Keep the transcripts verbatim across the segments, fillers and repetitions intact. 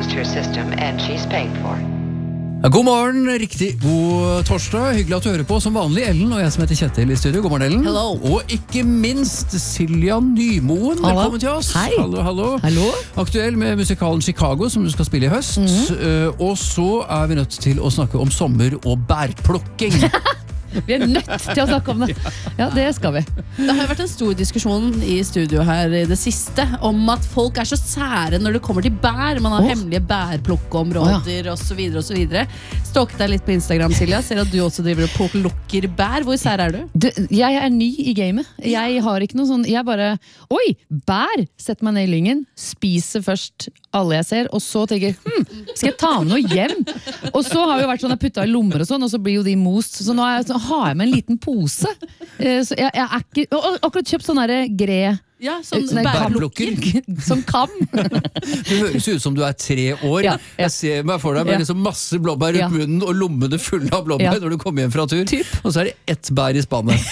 exposed her system, and she's paying for it. God morgen, riktig god torsdag. Hyggelig at du hører på som vanlig. Ellen og jeg som heter Kjetil i studio. God morgen, Ellen. Hello. Og ikke minst Silja Nymoen. Hallo. Velkommen til oss. Hei. Hallo, hallo. Hallo. Aktuell med musikalen Chicago som du skal spille i høst. Mm-hmm. uh, og så er vi nødt til å snakke om sommer og bærplukking. Vi er nødt til å snakke om det. Ja, det skal vi. Det har vært en stor diskusjon i studio her i det siste om at folk er så sære når det kommer til bær. Man har oh. hemmelige bærplukkeområder oh, ja. og så videre og så videre. Stalket deg litt på Instagram, Silja. Ser at du også driver og plukker bær. Hvor sær er du? du? Jeg er ny i gamet. Jeg har ikke noe sånn, jeg bare, oi, bær! Setter meg ned i lyngen, spiser først alle jeg ser, og så tenker, hm, skal jeg ta med noe hjem? Og så har vi jo vært sånn, jeg puttet i lommer og sånn, og så blir jo de most. Så nå er jeg sånn, har jeg med en liten pose. Så jeg, jeg er ikke, og akkurat kjøpt sånn der gre... Ja, sånn Nei, bærplukker. Som kam. Du høres ut som du er tre år. Ja, ja. Jeg ser meg for deg med ja. liksom masse blåbær rundt ja. munnen og lommene fulle av blåbær ja. når du kommer hjem fra tur. Typ. Og så er det ett bær i spannet.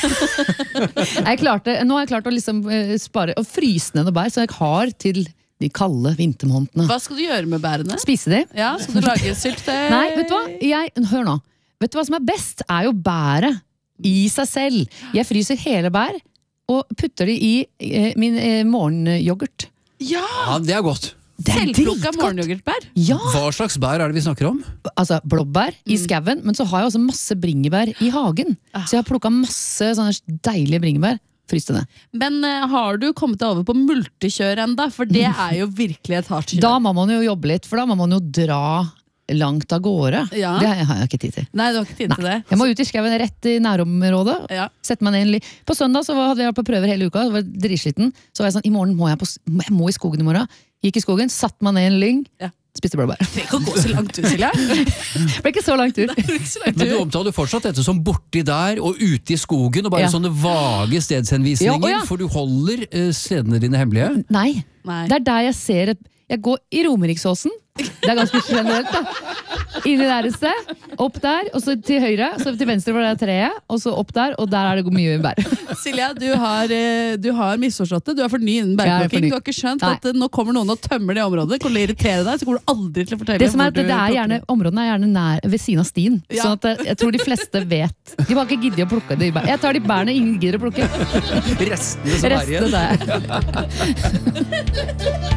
jeg klarte, nå har jeg klart å liksom spare og fryse ned noe bær, så jeg har til de kalde vintermånedene. Hva skal du gjøre med bærene? Spise de. Ja, skal du lage syltetøy? Nei, vet du hva? Jeg, hør nå. Vet du hva som er best? Er jo bæret i seg selv. Jeg fryser hele bær og putter de i eh, min eh, morgenyoghurt. Ja! ja, det er godt. Selvplukka morgenyoghurtbær? Ja. Hva slags bær er det vi snakker om? Altså blåbær i Mm. skaven, men så har jeg også masse bringebær i hagen. Ah. Så jeg har plukket masse sånne deilige bringebær. Fryste det. Men uh, har du kommet deg over på multekjør enda? For det er jo virkelig et hardt kjør. Da må man jo jobbe litt, for da må man jo dra langt av gårde. Ja. Det har jeg ikke tid til. Nei, du har ikke tid til det. Jeg må ut i skaven rett i nærområdet. Ja. Sette meg ned en li- På søndag så hadde jeg vært på prøver hele uka. Det var dritsliten. Så var jeg sånn, i morgen må jeg, på, jeg må i skogen i morgen. Gikk i skogen, satt meg ned i en lyng. Ja. Spiste blåbær. Det kan gå så langt ut, Silja. Det ble ikke så langt tur. Men du omtaler fortsatt dette som borti der og ute i skogen og bare Ja. sånne vage stedshenvisninger, Ja, å ja. for du holder uh, stedene dine hemmelige. Nei. Nei. Det er der jeg ser et Jeg går i Romeriksåsen. Det er ganske generelt, da. Inni der et sted, opp der, og så til høyre, så til venstre var det treet, og så opp der, og der er det mye bær. Silja, du har, eh, du har misforstått det. Du er for ny innen Jeg er for bærplukking. ny. Du har ikke skjønt Nei. at eh, nå kommer noen og tømmer det området. Kommer til å irritere deg, så kommer du aldri til å fortelle Det som er hvor at det du er plukker gjerne, det. Områdene er gjerne nær, ved siden av stien. Ja. Sånn at jeg tror de fleste vet. De har ikke giddet å plukke de bær. Jeg tar de bærene ingen gidder å plukke. Restene som er igjen. Resten der.